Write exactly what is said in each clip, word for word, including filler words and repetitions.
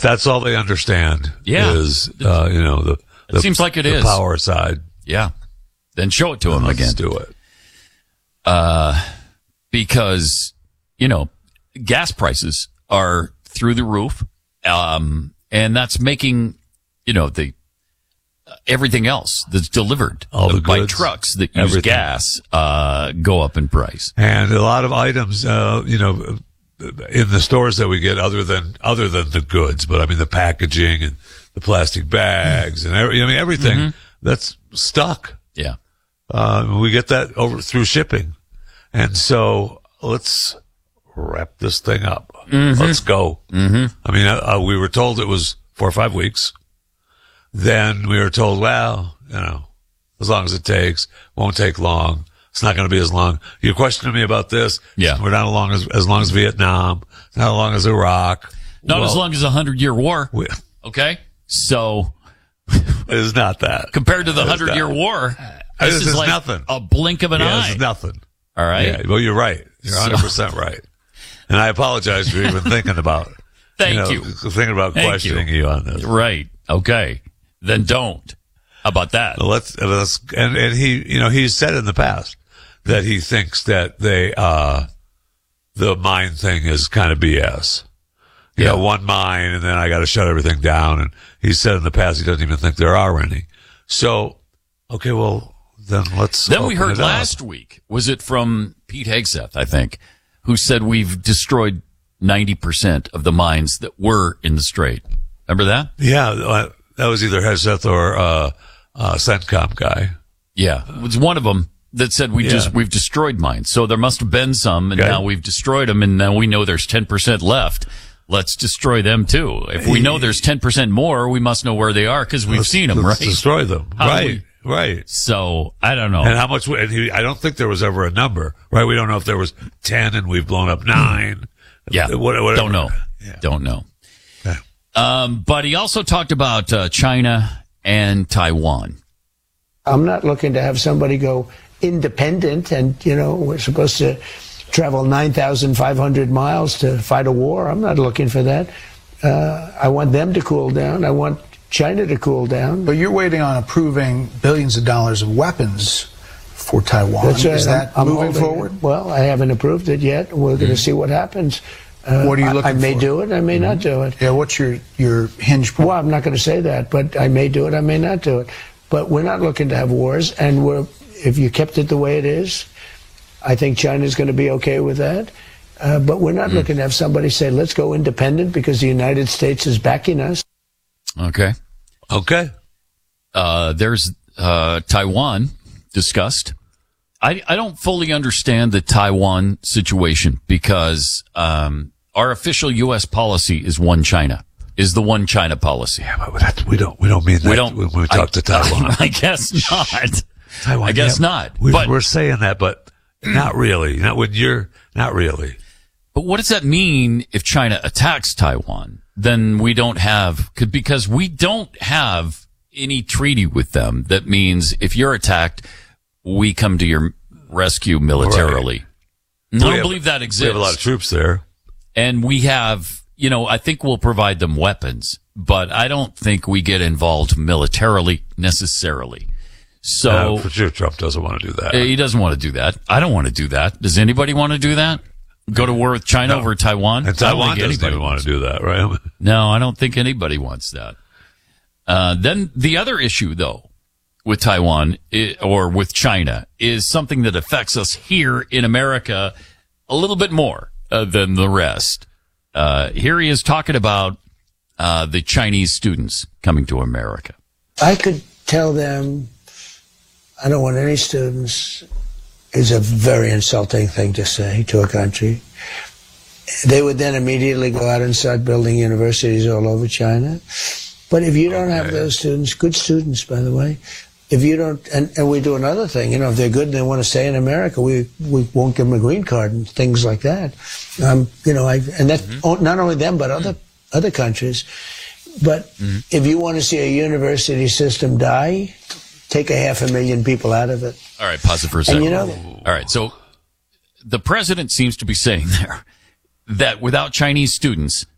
if that's all they understand, Yeah. is uh, you know the, the it seems like it the is power side. Yeah, then show it to them Let's again. do it. Uh, because you know gas prices are through the roof, um, and that's making you know the uh, everything else that's delivered All the by goods, trucks that use everything. gas uh, go up in price. And a lot of items, uh, you know, in the stores that we get, other than other than the goods, but I mean the packaging and the plastic bags and every, I mean everything Mm-hmm. that's stuck. Yeah. Uh, we get that over through shipping, and so let's wrap this thing up. Mm-hmm. Let's go. Mm-hmm. I mean, uh, we were told it was four or five weeks. Then we were told, well, you know, as long as it takes, won't take long. It's not going to be as long. You're questioning me about this. Yeah. We're not as long as, as long as Vietnam, not as long as Iraq. Not Well, as long as a hundred year war. we- Okay. So It's not that. compared to the It's hundred year not. war, This this is is like nothing. a blink of an Yeah, eye. this is nothing. All right. Yeah, well, you're right. You're one hundred percent right. And I apologize for even thinking about Thank you. you. Know, thinking about Thank questioning you. you. on this. Right. Okay. Then don't. How about that? Well, let's, let's and, and he, you know, he's said in the past that he thinks that they, uh, the mine thing is kind of B S. You Yeah. know, one mine and then I got to shut everything down. And he said in the past he doesn't even think there are any. So, okay, well, then let's. Then we open heard it up. last week, was it from Pete Hegseth, I think, who said we've destroyed ninety percent of the mines that were in the Strait. Remember that? Yeah, uh, that was either Heseth or uh, uh, CENTCOM guy. Yeah. It was one of them that said we Yeah. just, we've destroyed mines. So there must have been some, and Okay. now we've destroyed them, and now we know there's ten percent left. Let's destroy them too. If we know there's ten percent more, we must know where they are because we've Let's- seen them, let's right? destroy them. How do right, right. So, I don't know. And how much? And he, I don't think there was ever a number, right? We don't know if there was ten and we've blown up nine. Yeah. What- whatever. Don't know. Yeah. Don't know. Okay. Um, but he also talked about uh, China and Taiwan. I'm not looking to have somebody go independent and, you know, we're supposed to travel nine thousand five hundred miles to fight a war. I'm not looking for that. Uh, I want them to cool down. I want China to cool down. But you're waiting on approving billions of dollars of weapons for Taiwan. That's right. Is that I'm- I'm moving holding forward? it. Well, I haven't approved it yet. We're going to see what happens. Uh, What are you I- looking I may for? do it. I may not do it. Yeah, what's your, your hinge point? Well, I'm not going to say that, but I may do it. I may not do it. But we're not looking to have wars. And we're, if you kept it the way it is, I think China's going to be okay with that. Uh, but we're not looking to have somebody say, let's go independent because the United States is backing us. Okay. Okay. Uh, there's uh, Taiwan discussed. I, I don't fully understand the Taiwan situation because um, our official U S policy is one China, is the one China policy. Yeah, but that's, we don't we don't mean that We don't- when we talk I- to Taiwan. I guess not. Taiwan, I guess yeah, not. We, But- we're saying that, but not really. Not when you're not really. But what does that mean if China attacks Taiwan? Then we don't have, could- because we don't have any treaty with them. That means if you're attacked, we come to your rescue militarily. I We don't have- believe that We exists. have a lot of troops there. And we have, you know, I think we'll provide them weapons, but I don't think we get involved militarily necessarily. So Uh, for sure, Trump doesn't want to do that. he doesn't want to do that. I don't want to do that. Does anybody want to do that? Go to war with China No. over Taiwan? And I don't Taiwan think doesn't anybody even want wants to do that, right? No, I don't think anybody wants that. Uh, then the other issue, though, with Taiwan i- or with China is something that affects us here in America a little bit more uh, than the rest. Uh, here he is talking about uh, the Chinese students coming to America. I could tell them, I don't want any students, is a very insulting thing to say to a country. They would then immediately go out and start building universities all over China. But if you don't have Okay. those students, good students, by the way, if you don't, and, and we do another thing, you know, if they're good and they want to stay in America, we, we won't give them a green card and things like that. Um, you know, I, and that's Mm-hmm. not only them, but other, other countries. But Mm-hmm. if you want to see a university system die, take a half a million people out of it. All right, pause it for a And second. you know, All right, so the president seems to be saying there that without Chinese students,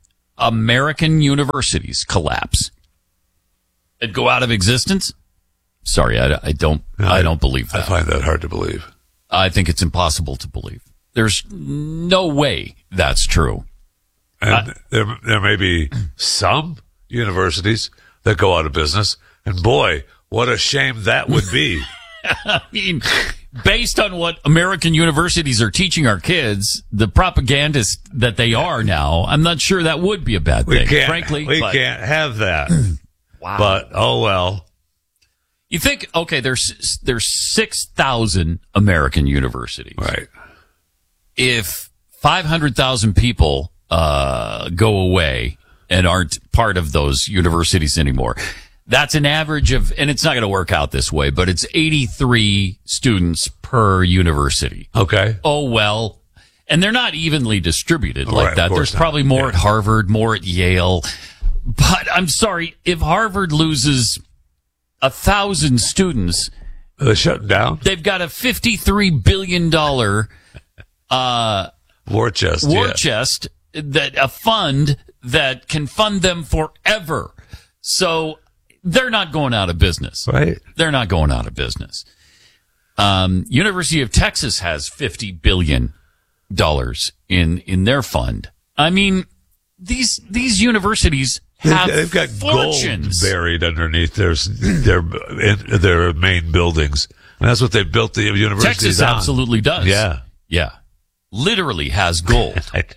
American universities collapse and go out of existence? Sorry, I, I don't. No, I don't believe that. I find that hard to believe. I think it's impossible to believe. There's no way that's true. And I, there, there may be some universities that go out of business, and boy, what a shame that would be. I mean, based on what American universities are teaching our kids, the propagandists that they are now, I'm not sure that would be a bad we thing. Can't, frankly, we but, can't have that. Wow. But oh well. You think, okay, there's there's six thousand American universities. Right. If five hundred thousand people uh, go away and aren't part of those universities anymore, that's an average of, and it's not going to work out this way, but it's eighty-three students per university. Okay. Oh, well. And they're not evenly distributed like Right, that. of There's course not. probably more Yeah. at Harvard, more at Yale. But I'm sorry, if Harvard loses a thousand students, They're shutting down. they've got a fifty-three billion dollars uh, War chest. war yeah. chest, that a fund that can fund them forever. So they're not going out of business. Right. They're not going out of business. Um, University of Texas has fifty billion dollars in, in their fund. I mean, these, these universities have They've, they've got fortunes. gold buried underneath their their in their main buildings, and that's what they built the universities Texas on. absolutely does. Yeah. Yeah. Literally has gold.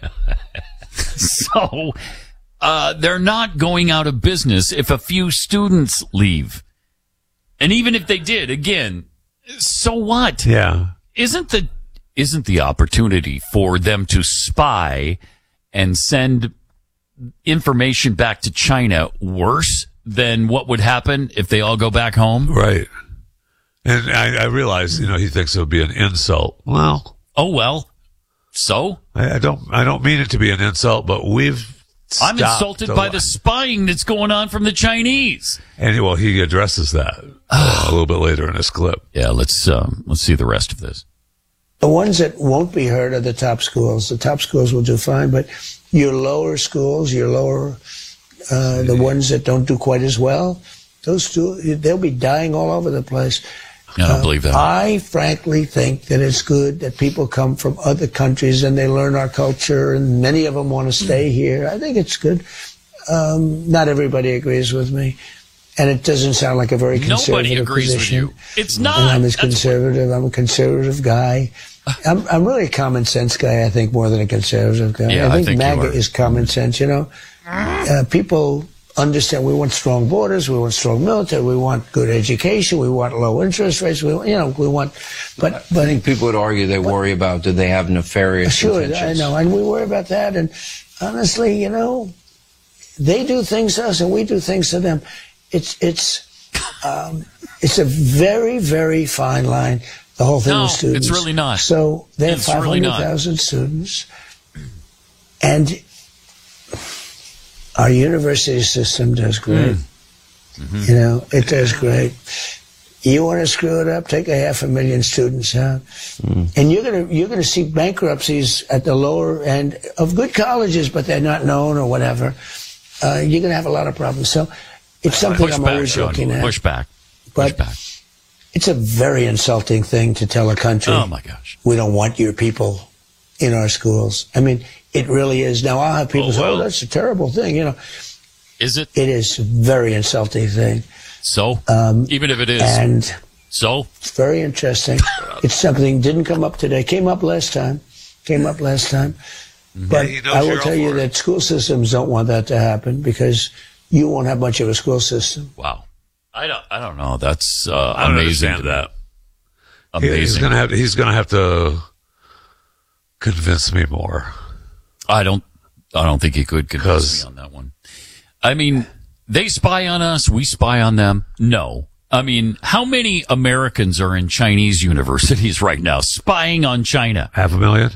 So, uh, they're not going out of business if a few students leave. And even if they did, again, so what? Yeah. Isn't the, isn't the opportunity for them to spy and send information back to China worse than what would happen if they all go back home? Right. And I, I realize, you know, he thinks it would be an insult. Well, Oh, well. So? I, I don't, I don't mean it to be an insult, but we've. I'm stopped insulted a by lot. the spying that's going on from the Chinese. And well, he addresses that uh, a little bit later in this clip. Yeah, let's um, let's see the rest of this. The ones that won't be hurt are the top schools. The top schools will do fine, but your lower schools, your lower, uh, the ones that don't do quite as well, those two, they'll be dying all over the place. I don't believe that. I frankly think that it's good that people come from other countries and they learn our culture, and many of them want to stay here. I think it's good. Um, not everybody agrees with me, and it doesn't sound like a very conservative Nobody agrees position. with you. It's not. And I'm as That's conservative. I'm a conservative guy. I'm, I'm really a common sense guy, I think, more than a conservative guy. Yeah, I I think, think you MAGA are. is common sense, you know. Uh, people understand we want strong borders, we want strong military, we want good education, we want low interest rates, we want, you know, we want, but, I but think people would argue they worry about do they have nefarious sure, intentions. I know, and we worry about that, and honestly, you know, they do things to us and we do things to them. It's, it's, um, it's a very, very fine line, the whole thing No, with students. it's really not. So they have It's really not. five hundred thousand students, and our university system does great. Mm-hmm. You know, it does great. You want to screw it up? Take a half a million students out, and you're gonna you're gonna see bankruptcies at the lower end of good colleges, but they're not known or whatever. Uh, you're gonna have a lot of problems. So it's something Push I'm back, always Sean. looking at. Push back. Push But back. it's a very insulting thing to tell a country. Oh, my gosh. We don't want your people in our schools. I mean, it really is. Now I'll have people Oh, say, well. "Oh, that's a terrible thing." You know, Is it? it is a very insulting thing, So? Um, Even if it is. and So? it's very interesting. It's something didn't come up today. Came up last time. Came up last time. But he knows I will you're tell all you for it. that school systems don't want that to happen because you won't have much of a school system. Wow. I don't, I don't know. That's uh, I don't amazing. understand that. Amazing. He- He's gonna have to, he's gonna have to convince me more. I don't, I don't think he could convince 'Cause- me on that one. I mean, they spy on us. We spy on them. No. I mean, how many Americans are in Chinese universities right now spying on China? Half a million?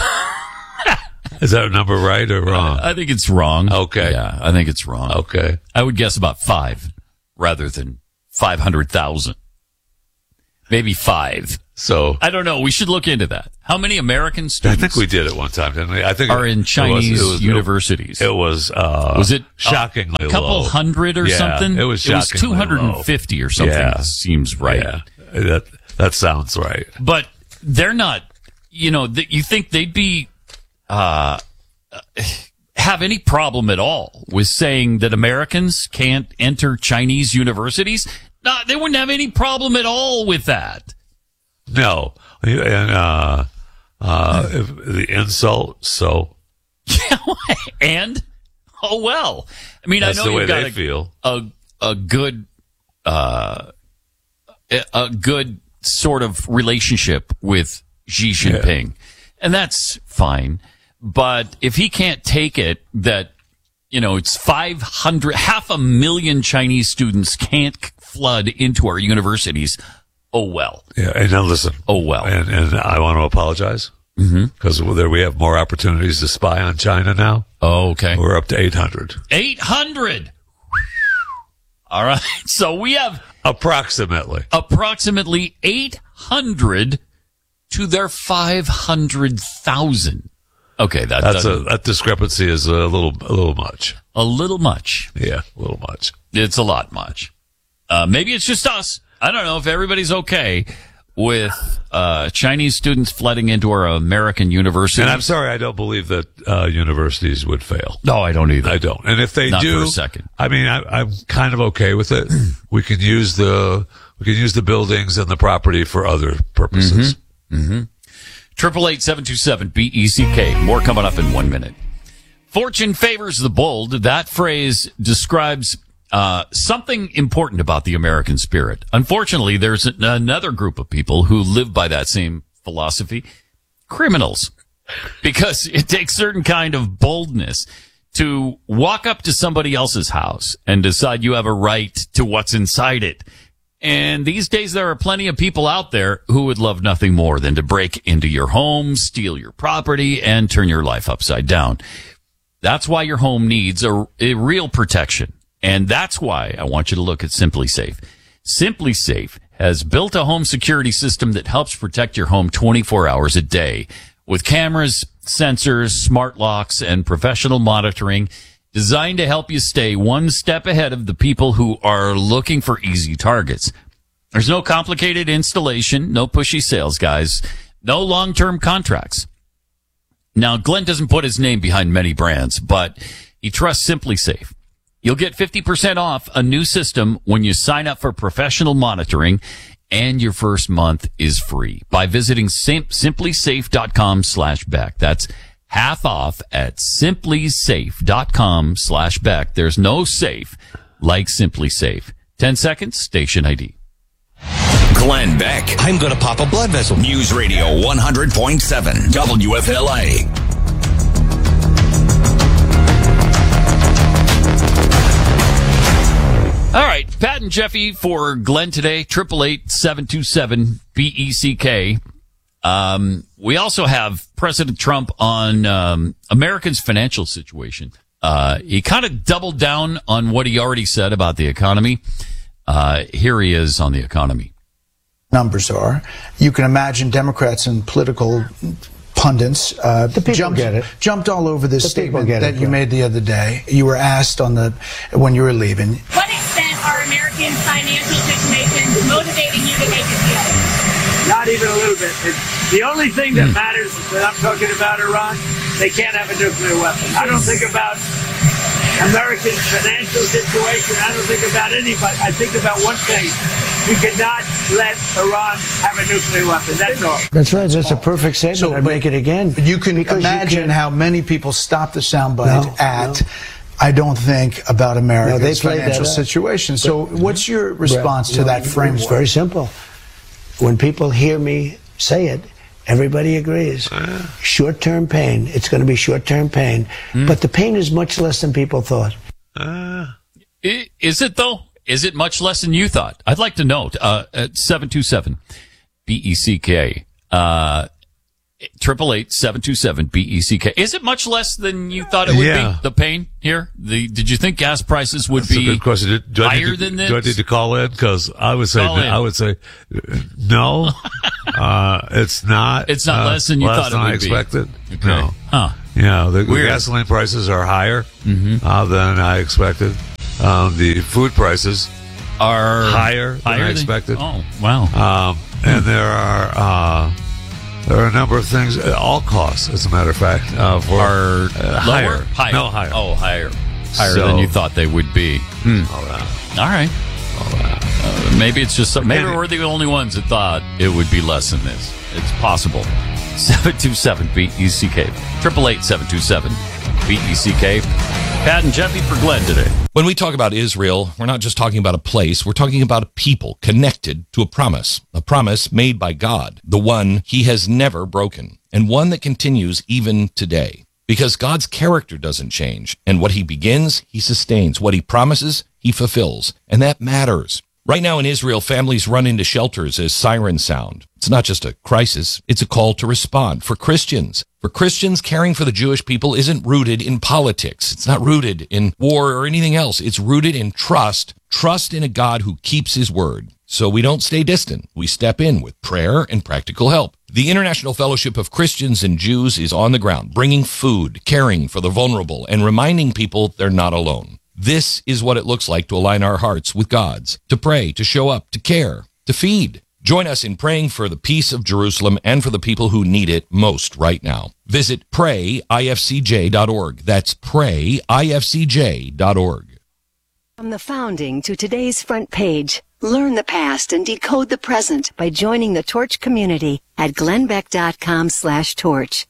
Is that number right or wrong? I think it's wrong. Okay. Yeah, I think it's wrong. Okay. I would guess about five rather than five hundred thousand. maybe five. So I don't know. We should look into that. How many American I students think we did it one time, didn't we? I think are it, in Chinese it was, it was, universities? It was, uh, was it shockingly a, a couple low. hundred or Yeah, something? It was It was shockingly two hundred fifty low. or something. Yeah. Seems right. Yeah, that that sounds right. But they're not, you know, th- you think they'd be, uh, have any problem at all with saying that Americans can't enter Chinese universities? No, they wouldn't have any problem at all with that. No, and uh, uh, if the insult. So And, oh well. I mean, that's I know the way you've got they a, feel. a, a good, uh, a- a good sort of relationship with Xi Jinping. Yeah. And that's fine. But if he can't take it that, you know, it's five hundred, half a million Chinese students can't flood into our universities, oh well. Yeah, and now listen. Oh well. And, and I want to apologize because mm-hmm. there we have more opportunities to spy on China now. Oh, okay. We're up to eight hundred. eight hundred. All right. So we have approximately approximately eight hundred to their five hundred thousand. Okay, that that's a that discrepancy is a little a little much. A little much. Yeah, a little much. It's a lot much. Uh, maybe it's just us. I don't know if everybody's okay with uh, Chinese students flooding into our American universities. And I'm sorry, I don't believe that uh, universities would fail. No, I don't either. I don't. And if they Not do, for a second. I mean, I, I'm kind of okay with it. we can use the we can use the buildings and the property for other purposes. Mm-hmm. Mm-hmm. Triple eight seven two seven B E C K. More coming up in one minute. Fortune favors the bold. That phrase describes uh, something important about the American spirit. Unfortunately, there's an, another group of people who live by that same philosophy. Criminals. Because it takes certain kind of boldness to walk up to somebody else's house and decide you have a right to what's inside it. And these days there are plenty of people out there who would love nothing more than to break into your home, steal your property, and turn your life upside down. That's why your home needs a, a real protection. And that's why I want you to look at Simply Safe. Simply Safe has built a home security system that helps protect your home twenty-four hours a day with cameras, sensors, smart locks, and professional monitoring designed to help you stay one step ahead of the people who are looking for easy targets. There's no complicated installation, no pushy sales guys, no long-term contracts. Now, Glenn doesn't put his name behind many brands, but he trusts Simply Safe. You'll get fifty percent off a new system when you sign up for professional monitoring, and your first month is free by visiting sim- simplysafe.com slash Beck. That's half off at simplysafe.com slash Beck. There's no safe like Simply Safe. Ten seconds, station I D. Glenn Beck. I'm going to pop a blood vessel. News Radio one hundred point seven W F L A. All right, Pat and Jeffy for Glenn today, triple eight seven two seven B E C K. Um, we also have President Trump on um, Americans' financial situation. Uh, he kind of doubled down on what he already said about the economy. Uh, here he is on the economy. Numbers are. You can imagine Democrats and political pundits uh, the people jumped, get it. jumped all over this the statement that it, you yeah. made the other day. You were asked on the when you were leaving. What extent are American financial situations motivating you to make a deal? Not even a little bit. It's the only thing that matters is that I'm talking about Iran. They can't have a nuclear weapon. I don't think about American financial situation. I don't think about anybody. I think about one thing. We cannot let Iran have a nuclear weapon. That's all. That's right. That's a perfect statement. So, I'd make it again. You can Because imagine you how many people stop the soundbite No, at, no. I don't think about No, America's they played financial that up. situation. So what's your response Well, to well, that framework? It's very simple. When people hear me say it, everybody agrees. Short-term pain. It's going to be short-term pain. Mm. But the pain is much less than people thought. Uh, I- Is it, though? Is it much less than you thought? I'd like to note, uh, at seven two seven B E C K, uh, Triple eight seven two seven B E C K. Is it much less than you thought it would Yeah. be? The pain here. The did you think gas prices would That's be a good question. Do, do I higher need to, than this? Do I need to call in? Because I would say Call in. I would say uh, no. uh, it's not. It's not uh, less than you thought it than I would be. expected. Okay. No. Huh. Yeah, the, the Weird. gasoline prices are higher Mm-hmm. uh, than I expected. Um, the food prices Are higher than higher I than- expected. Oh wow. Um, and there are uh, there are a number of things. uh, All costs, as a matter of fact, uh, for Are uh, lower? higher. Higher. No, higher. Oh, higher. Higher So- than you thought they would be. Hmm. All right. All right. Uh, maybe it's just some, maybe Maybe. we're the only ones that thought it would be less than this. It's possible. seven two seven B E C K. Triple eight seven two seven B E C K. Pat and Jeffy for Glenn today. When we talk about Israel, we're not just talking about a place, we're talking about a people connected to a promise, a promise made by God, the one he has never broken, and one that continues even today. Because God's character doesn't change, and what he begins, he sustains. What he promises, he fulfills, and that matters. Right now in Israel, families run into shelters as sirens sound. It's not just a crisis, it's a call to respond. For Christians, for Christians, caring for the Jewish people isn't rooted in politics. It's not rooted in war or anything else. It's rooted in trust, trust in a God who keeps his word. So we don't stay distant. We step in with prayer and practical help. The International Fellowship of Christians and Jews is on the ground, bringing food, caring for the vulnerable, and reminding people they're not alone. This is what it looks like to align our hearts with God's, to pray, to show up, to care, to feed. Join us in praying for the peace of Jerusalem and for the people who need it most right now. Visit pray I F C J dot org. That's pray I F C J dot org. From the founding to today's front page, learn the past and decode the present by joining the Torch community at glenbeck.com slash torch.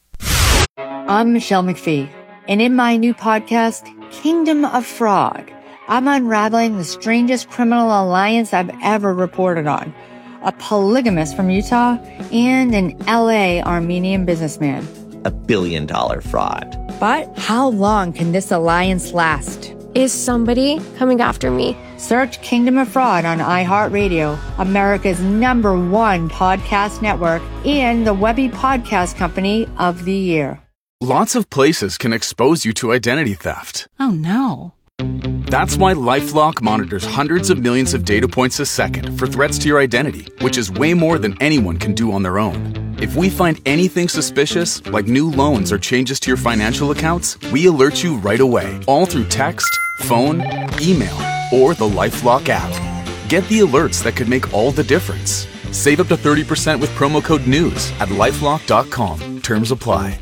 I'm Michelle McPhee, and in my new podcast, Kingdom of Fraud, I'm unraveling the strangest criminal alliance I've ever reported on. A polygamist from Utah and an L A Armenian businessman. A billion dollar fraud. But how long can this alliance last? Is somebody coming after me? Search Kingdom of Fraud on iHeartRadio, America's number one podcast network, and the Webby Podcast Company of the Year. Lots of places can expose you to identity theft. Oh no. That's why LifeLock monitors hundreds of millions of data points a second for threats to your identity, which is way more than anyone can do on their own. If we find anything suspicious, like new loans or changes to your financial accounts, we alert you right away, all through text, phone, email, or the LifeLock app. Get the alerts that could make all the difference. Save up to thirty percent with promo code NEWS at lifelock dot com. Terms apply.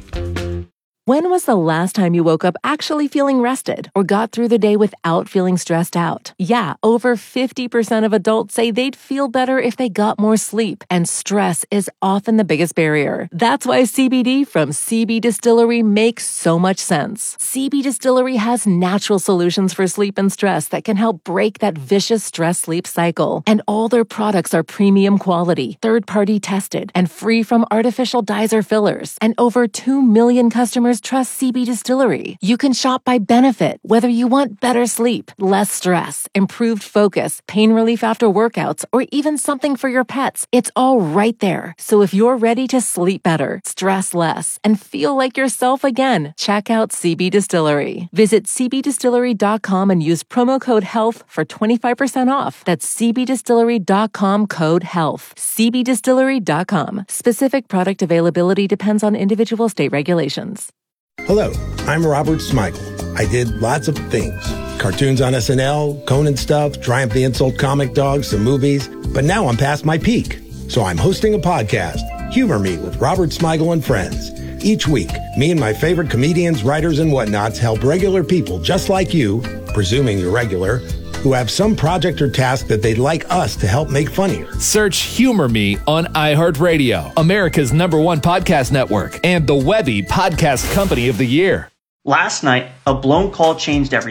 When was the last time you woke up actually feeling rested or got through the day without feeling stressed out? Yeah, over fifty percent of adults say they'd feel better if they got more sleep, and stress is often the biggest barrier. That's why C B D from C B Distillery makes so much sense. C B Distillery has natural solutions for sleep and stress that can help break that vicious stress-sleep cycle. And all their products are premium quality, third-party tested, and free from artificial dyes or fillers. And over two million customers trust C B Distillery. You can shop by benefit, whether you want better sleep, less stress, improved focus, pain relief after workouts, or even something for your pets. It's all right there. So if you're ready to sleep better, stress less, and feel like yourself again, check out C B Distillery. Visit c b distillery dot com and use promo code HEALTH for twenty-five percent off. That's c b distillery dot com code HEALTH. c b distillery dot com. Specific product availability depends on individual state regulations. Hello, I'm Robert Smigel. I did lots of things. Cartoons on S N L, Conan stuff, Triumph the Insult comic dogs, some movies. But now I'm past my peak. So I'm hosting a podcast, Humor Me with Robert Smigel and Friends. Each week, me and my favorite comedians, writers, and whatnots help regular people just like you, presuming you're regular, who have some project or task that they'd like us to help make funnier. Search Humor Me on iHeartRadio, America's number one podcast network, and the Webby Podcast Company of the Year. Last night, a blown call changed everything.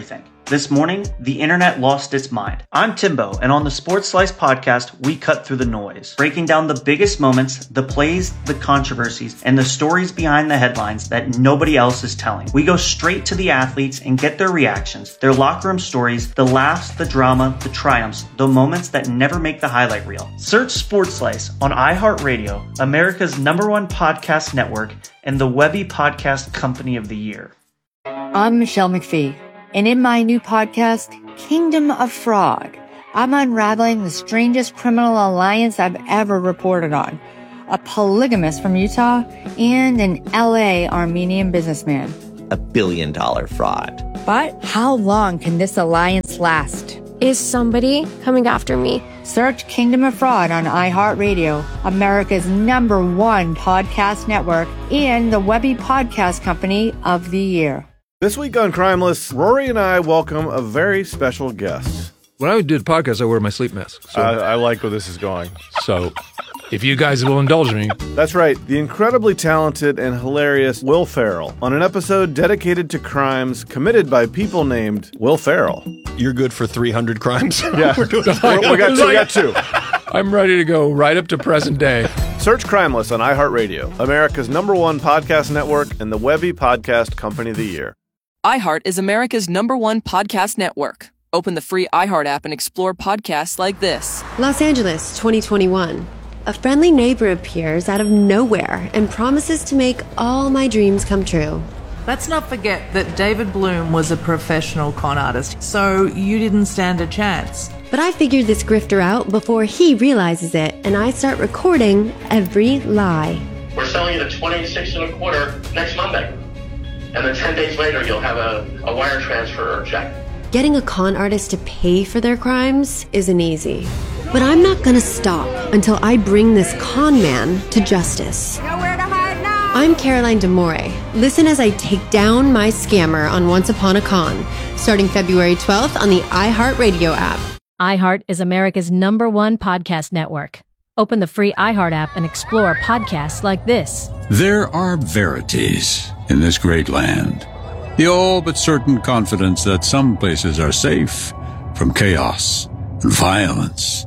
This morning, the internet lost its mind. I'm Timbo, and on the Sports Slice podcast, we cut through the noise, breaking down the biggest moments, the plays, the controversies, and the stories behind the headlines that nobody else is telling. We go straight to the athletes and get their reactions, their locker room stories, the laughs, the drama, the triumphs, the moments that never make the highlight reel. Search Sports Slice on iHeartRadio, America's number one podcast network, and the Webby Podcast Company of the Year. I'm Michelle McPhee, and in my new podcast, Kingdom of Fraud, I'm unraveling the strangest criminal alliance I've ever reported on. A polygamist from Utah and an L A Armenian businessman. A billion dollar fraud. But how long can this alliance last? Is somebody coming after me? Search Kingdom of Fraud on iHeartRadio, America's number one podcast network, and the Webby Podcast Company of the Year. This week on Crimeless, Rory and I welcome a very special guest. When I do the podcast, I wear my sleep mask. So. I, I like where this is going. So, if you guys will indulge me. That's right, the incredibly talented and hilarious Will Ferrell on an episode dedicated to crimes committed by people named Will Ferrell. You're good for three hundred crimes? Yeah, we got two. We got two. I'm ready to go right up to present day. Search Crimeless on iHeartRadio, America's number one podcast network, and the Webby Podcast Company of the Year. iHeart is America's number one podcast network. Open the free iHeart app and explore podcasts like this. Los Angeles, twenty twenty-one. A friendly neighbor appears out of nowhere and promises to make all my dreams come true. Let's not forget that David Bloom was a professional con artist, so you didn't stand a chance. But I figured this grifter out before he realizes it, and I start recording every lie. We're selling you the twenty-six and a quarter next Monday. And then ten days later, you'll have a, a wire transfer or check. Getting a con artist to pay for their crimes isn't easy. But I'm not gonna stop until I bring this con man to justice. Nowhere to hide now! I'm Caroline DeMore. Listen as I take down my scammer on Once Upon a Con, starting February twelfth on the iHeartRadio app. iHeart is America's number one podcast network. Open the free iHeart app and explore podcasts like this. There are verities in this great land. The all but certain confidence that some places are safe from chaos and violence.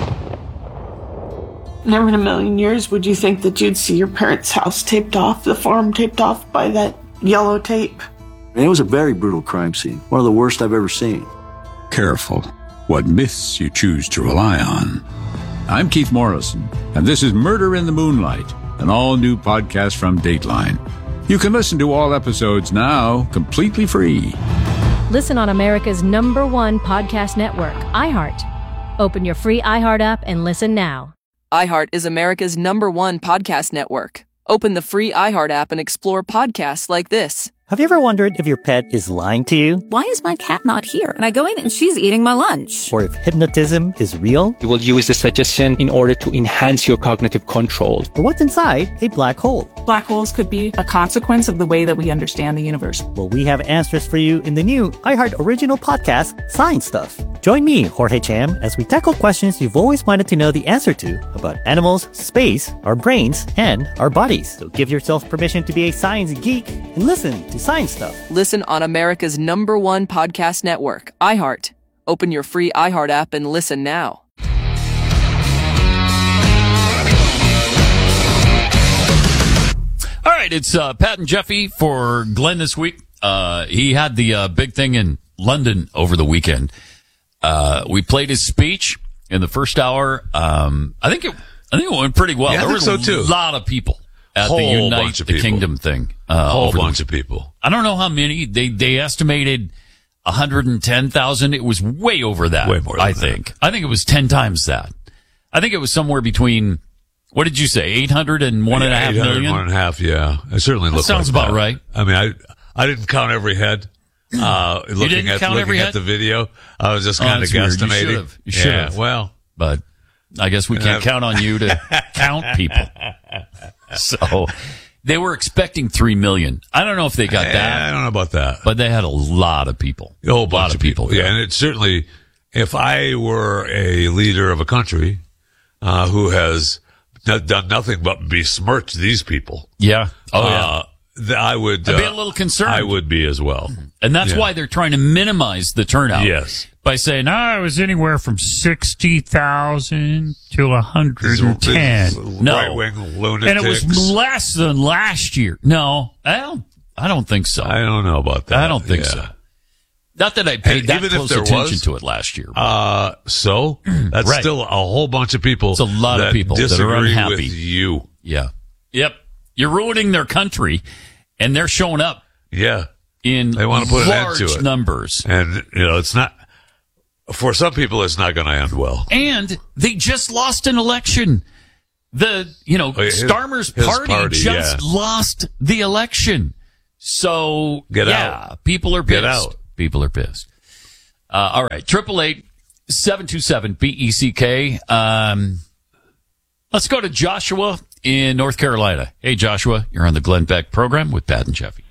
Never in a million years would you think that you'd see your parents' house taped off, the farm taped off by that yellow tape. And it was a very brutal crime scene, one of the worst I've ever seen. Careful what myths you choose to rely on. I'm Keith Morrison, and this is Murder in the Moonlight, an all-new podcast from Dateline. You can listen to all episodes now completely free. Listen on America's number one podcast network, iHeart. Open your free iHeart app and listen now. iHeart is America's number one podcast network. Open the free iHeart app and explore podcasts like this. Have you ever wondered if your pet is lying to you? Why is my cat not here? And I go in and she's eating my lunch. Or if hypnotism is real? You will use the suggestion in order to enhance your cognitive control. Or what's inside a black hole? Black holes could be a consequence of the way that we understand the universe. Well, we have answers for you in the new iHeart original podcast, Science Stuff. Join me, Jorge Cham, as we tackle questions you've always wanted to know the answer to about animals, space, our brains, and our bodies. So give yourself permission to be a science geek and listen to Science Stuff. Listen on America's number one podcast network, iHeart. Open your free iHeart app and listen now. All right, it's uh, Pat and Jeffy for Glenn this week. Uh, he had the uh, big thing in London over the weekend. Uh, we played his speech in the first hour. Um, I think it, I think it went pretty well. Yeah, there I were think so too. A lot of people at Whole the Unite bunch the of people. Kingdom thing. A Uh, whole over the- bunch of people. I don't know how many. They they estimated one hundred ten thousand. It was way over that. Way more than I that. think. I think it was ten times that. I think it was somewhere between. What did you say? Eight hundred and one and a half eight hundred, million. One and a half, yeah. It certainly That looked sounds like about that. right. I mean, I I didn't count every head. Uh, looking didn't at count looking every at head? the video, I was just Oh, kind of that's weird. You guesstimating. should've. You should yeah, have. well, but I guess we can't count on you to count people. So they were expecting three million. I don't know if they got that. I don't know about that, but they had a lot of people. A whole a bunch lot of people. Yeah, and it certainly, if I were a leader of a country uh, who has not done nothing but besmirch these people, Yeah. Oh, uh, yeah. th- I would I'd be uh, a little concerned. I would be as well. And that's Yeah. why they're trying to minimize the turnout. Yes. By saying, oh, it was anywhere from sixty thousand to one hundred ten. No. Right-wing lunatics. And it was less than last year. No, I don't, I don't think so. I don't know about that. I don't think Yeah. so. Not that I paid And that even if close there attention was, to it last year. Uh, so that's Right. still a whole bunch of people. It's a lot that of people that are disagree unhappy. with you. Yeah. Yep. You're ruining their country, and they're showing up Yeah. in They want to put an end large to it. numbers. And, you know, it's not, for some people, it's not going to end well. And they just lost an election. The, you know, Oh, his- Starmer's his party, party, just yeah. lost the election. So, Get yeah, out. people are pissed. Get out. People are pissed. Uh, all right. Triple eight, seven two seven, B E C K. Um, let's go to Joshua in North Carolina. Hey, Joshua, you're on the Glenn Beck program with Pat and Jeffy.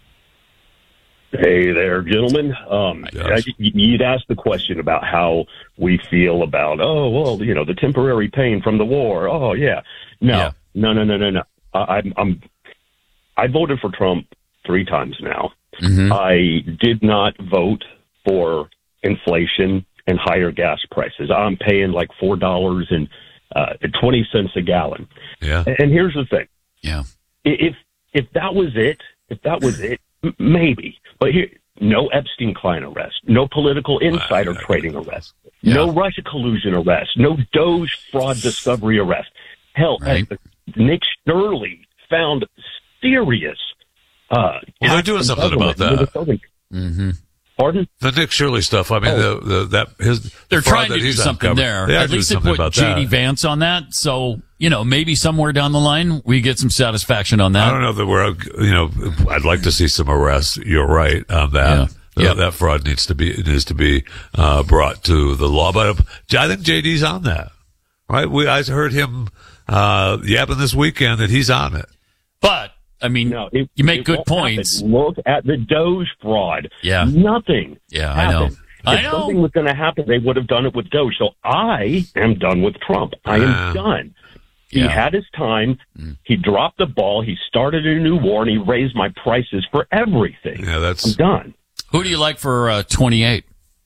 Hey there, gentlemen. Um, I, you'd asked the question about how we feel about, oh, well, you know, the temporary pain from the war. Oh, yeah. No, Yeah. no, no, no, no, no. I, I'm, I'm, I voted for Trump three times now. Mm-hmm. I did not vote for inflation and higher gas prices. I'm paying like four dollars and uh, twenty cents a gallon. Yeah. And here's the thing. Yeah. If if that was it, if that was it, m- maybe. But here, no Epstein-Klein arrest, no political insider trading arrest, Yeah. no Russia collusion arrest, no Doge fraud discovery arrest. Hell, Right. uh, Nick Shirley found serious. Uh, Well, they're doing something about that. Mm-hmm. Pardon? The Nick Shirley stuff. I mean, the, the, that, his, They're the fraud trying that to do he's something uncovered. there. They are At doing least they something put about J D that. Vance on that. So, you know, maybe somewhere down the line we get some satisfaction on that. I don't know that we're, you know, I'd like to see some arrests. You're right on that. Yeah. That- Yep. That fraud needs to be, needs to be, uh, brought to the law. But I think J D's on that, right? We, I heard him, uh, yapping this weekend that he's on it. But, I mean, No, it, you make it good won't points. happen. Look at the Doge fraud. Yeah. Nothing. Yeah, I know. happened. I If know. something was going to happen, they would have done it with Doge. So I am done with Trump. I am Uh, done. He yeah. had his time. Mm. He dropped the ball. He started a new war, and he raised my prices for everything. Yeah, that's, I'm done. Who do you like for uh, twenty-eight?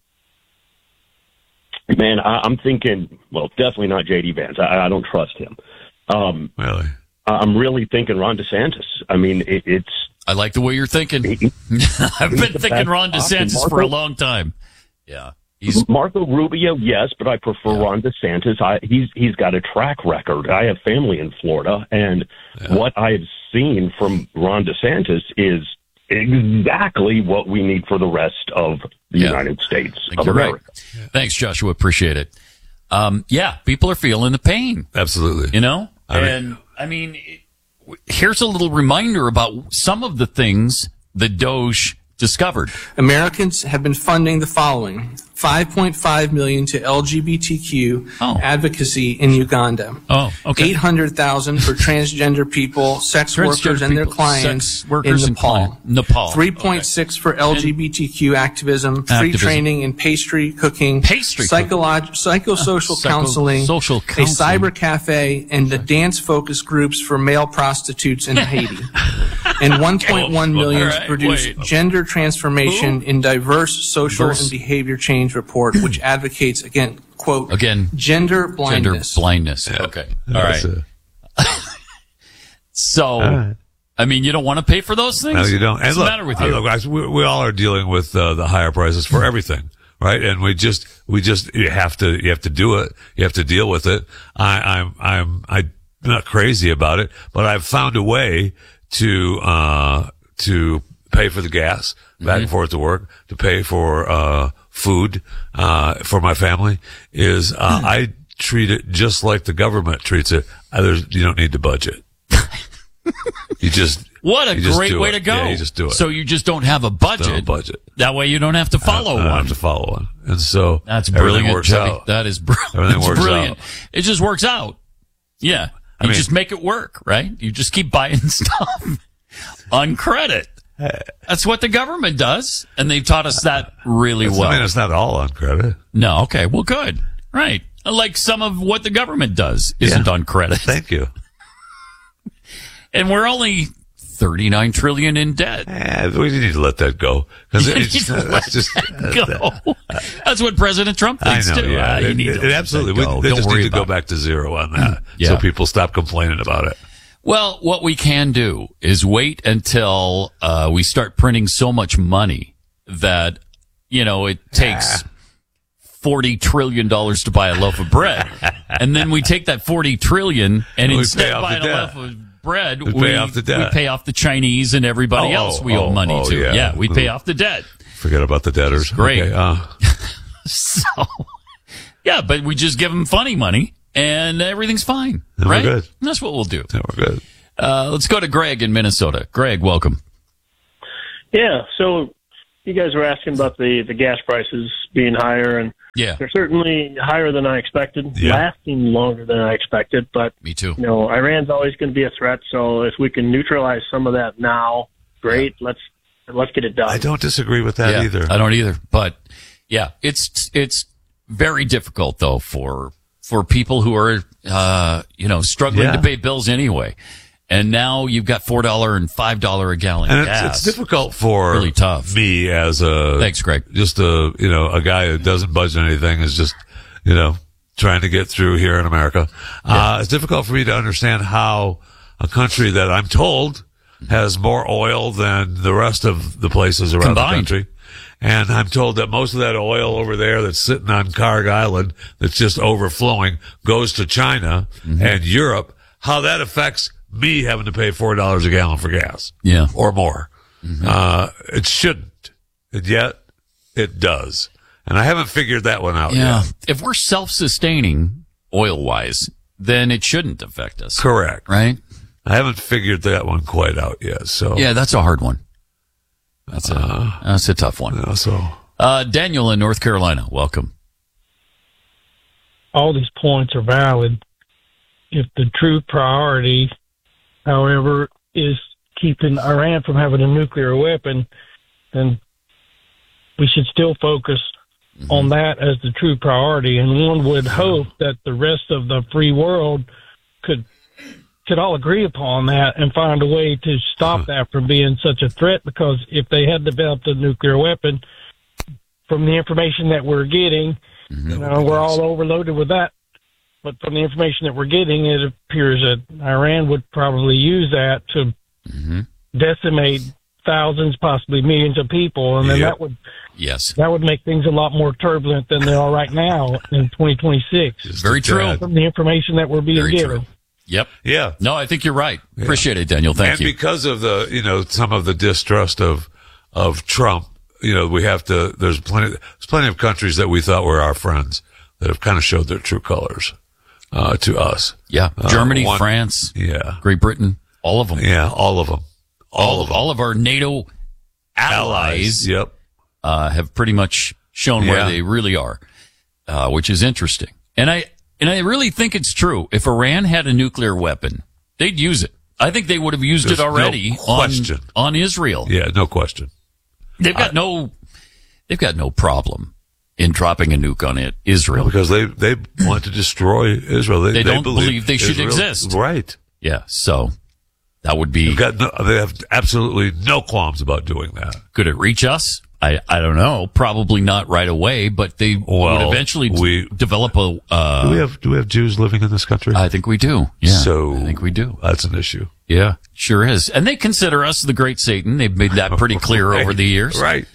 Man, I, I'm thinking, well, definitely not J D Vance. I, I don't trust him. Um, really? I'm really thinking Ron DeSantis. I mean, it, it's. I like the way you're thinking. I've been the thinking best Ron option. DeSantis for a Marco- long time. Yeah. He's, Marco Rubio, yes, but I prefer Ron DeSantis. I, he's he's got a track record. I have family in Florida, and what I have seen from Ron DeSantis is exactly what we need for the rest of the Yeah. United States I think of you're right. America. Thanks, Joshua. Appreciate it. Um, yeah, people are feeling the pain. Absolutely. You know? I mean- and, I mean, it- here's a little reminder about some of the things the Doge discovered. Americans have been funding the following: five point five million dollars to L G B T Q Oh. advocacy in Uganda. Oh, okay. eight hundred thousand dollars for transgender people, sex Transgender workers and their people, clients sex workers in and Nepal. client- Nepal. three point six for L G B T Q activism, free Activism. training in pastry cooking, Pastry psycholog- psychosocial Psycho- counseling, social a counseling. cyber cafe, and the dance focus groups for male prostitutes in Haiti. And one point one million dollars All to right, produce wait. gender transformation in diverse social Verse. and behavior change report, which advocates, again, quote, Again, gender gender blindness. blindness. Okay. All That's right. a- So, All right. I mean, you don't want to pay for those things? No, you don't. What's And the look, matter with uh, you? look, guys, we, we all are dealing with uh, the higher prices for everything, right? And we just, we just, you have to, you have to do it. You have to deal with it. I, I'm, I'm, I'm not crazy about it, but I've found a way to, uh, to pay for the gas back and forth to work, to pay for, uh, food, uh, for my family is, uh, I treat it just like the government treats it. Uh, there's, you don't need to budget. You just, What a you just great do way it. to go. Yeah, you just do it. So you just don't have a budget. Don't budget. That way you don't have to follow I don't one. have to follow one. And so That's everything brilliant, works Jeffy. out. That is br- Everything that's works brilliant. out. It just works out. Yeah. I You mean- just make it work, right? You just keep buying stuff on credit. That's what the government does. And they've taught us that really It's- well. I mean, it's not all on credit. No. Okay. Well, good. Right. Like some of what the government does isn't Yeah. on credit. Thank you. And we're only thirty-nine trillion in debt. Eh, we need to let that go. Because You it's need to just, let it's just that go. That's what President Trump I thinks know, too. yeah. Uh, you It- need it- to it let absolutely. that We, go. they Don't just worry need to go about it. back to zero on that, Yeah. so people stop complaining about it. Well, what we can do is wait until uh, we start printing so much money that, you know, it takes forty trillion dollars to buy a loaf of bread. And then we take that forty trillion dollars and We instead pay of off buying the a debt. loaf of bread, We we, pay off the debt. we pay off the Chinese and everybody Oh, else we oh, owe money oh, to. yeah. Yeah, we pay off the debt. Forget about the debtors. Great. Okay, uh, So, yeah, but we just give them funny money and everything's fine. Then we're right? good. And that's what we'll do. then we're good. Uh, let's go to Greg in Minnesota. Greg, welcome. Yeah, so you guys were asking about the, the gas prices being higher, and Yeah. they're certainly higher than I expected, Yeah. lasting longer than I expected. But Me too. you know, Iran's always going to be a threat. So if we can neutralize some of that now, great. Let's let's get it done. I don't disagree with that Yeah, either. I don't either. But yeah, it's it's very difficult though for for people who are uh you know struggling Yeah. to pay bills anyway. And now you've got four dollar and five dollar a gallon And gas. it's, it's difficult for Really tough. me as a Thanks, Greg. Just a you know a guy who doesn't budget anything is just you know trying to get through here in America. Uh, it's difficult for me to understand how a country that I'm told has more oil than the rest of the places around Combined. the country. And I'm told that most of that oil over there that's sitting on Karg Island, that's just overflowing, goes to China Mm-hmm. and Europe. How that affects me having to pay four dollars a gallon for gas. Yeah. Or more. Mm-hmm. Uh, it shouldn't. And yet it does. And I haven't figured that one out Yeah. yet. If we're self-sustaining oil-wise, then it shouldn't affect us. Correct. Right? I haven't figured that one quite out yet. So Yeah, that's a hard one. That's a, that's a tough one. Yeah, so Uh, Daniel in North Carolina, welcome. All these points are valid. If the true priority, however, is keeping Iran from having a nuclear weapon, then we should still focus on that as the true priority. And one would hope that the rest of the free world could could all agree upon that and find a way to stop that from being such a threat, because if they had developed a nuclear weapon, from the information that we're getting, you know, we're all overloaded with that. But from the information that we're getting, it appears that Iran would probably use that to decimate thousands, possibly millions of people, and then Yep. that would Yes. that would make things a lot more turbulent than they are right now in twenty twenty-six. Very true. From the information that we're being Very given. true. Yep. Yeah. No, I think you're right. Appreciate it, Daniel. Thank and you. because of the, you know, some of the distrust of, of Trump, you know, we have to, there's plenty, there's plenty of countries that we thought were our friends that have kind of showed their true colors, uh, to us. Yeah. Uh, Germany, one- France, Yeah. Great Britain, all of them. Yeah. All of them. All, of all of our NATO allies, Yep. uh, have pretty much shown where Yeah. they really are, uh, which is interesting. And I, and I really think it's true. If Iran had a nuclear weapon, they'd use it. I think they would have used There's it no already question. on, on Israel. Yeah. No question. They've got no, they've got no problem in dropping a nuke on it, Israel. Because they, they want to destroy Israel. They, They don't believe they should Israel- exist. Right. Yeah. So that would be. They've got no, they have absolutely no qualms about doing that. Could it reach us? I, I don't know. Probably not right away, but they Well, would eventually d- we- develop a. Uh, Do we have, do we have Jews living in this country? I think we do. Yeah. So I think we do. That's an issue. Yeah, sure is. And they consider us the great Satan. They've made that pretty clear Right. over the years. Right.